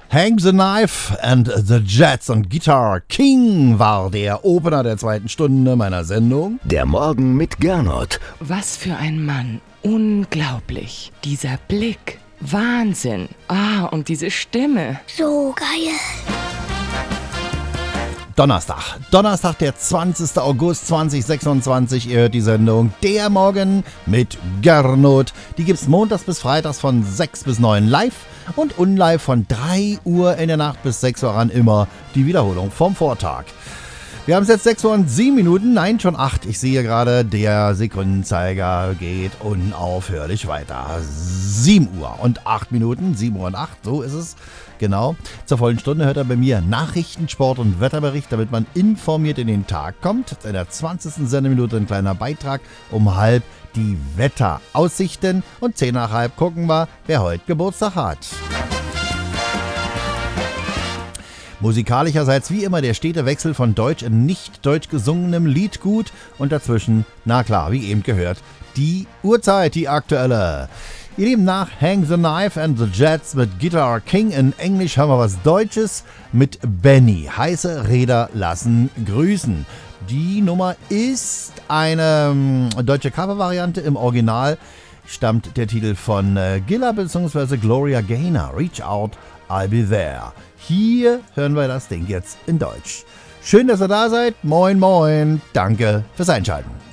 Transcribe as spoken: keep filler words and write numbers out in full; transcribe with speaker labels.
Speaker 1: Hang the Knife and the Jets und Guitar King war der Opener der zweiten Stunde meiner Sendung.
Speaker 2: Der Morgen mit Gernot.
Speaker 3: Was für ein Mann. Unglaublich. Dieser Blick. Wahnsinn. Ah, und diese Stimme.
Speaker 4: So geil.
Speaker 1: Donnerstag. Donnerstag, der zwanzigster August zweitausendsechsundzwanzig. Ihr hört die Sendung Der Morgen mit Gernot. Die gibt's montags bis freitags von sechs bis neun live und unlive von drei Uhr in der Nacht bis sechs Uhr an, immer die Wiederholung vom Vortag. Wir haben es jetzt sechs Uhr und sieben Minuten, nein, schon acht. Ich sehe gerade, der Sekundenzeiger geht unaufhörlich weiter. sieben Uhr und acht Minuten, sieben Uhr und acht, so ist es. Genau. Zur vollen Stunde hört er bei mir Nachrichten, Sport und Wetterbericht, damit man informiert in den Tag kommt. In der zwanzigsten Sendeminute ein kleiner Beitrag, um halb die Wetteraussichten und zehn nach halb gucken wir, wer heute Geburtstag hat. Musikalischerseits wie immer der stete Wechsel von deutsch in nicht deutsch gesungenem Liedgut und dazwischen, na klar, wie eben gehört, die Uhrzeit, die aktuelle. Ihr Lieben, nach Hang the Knife and the Jets mit Guitar King in Englisch haben wir was Deutsches mit Benny. Heiße Räder lassen grüßen. Die Nummer ist eine ähm, deutsche Covervariante. Im Original stammt der Titel von äh, Gilla bzw. Gloria Gaynor. Reach out, I'll be there. Hier hören wir das Ding jetzt in Deutsch. Schön, dass ihr da seid. Moin, moin. Danke fürs Einschalten.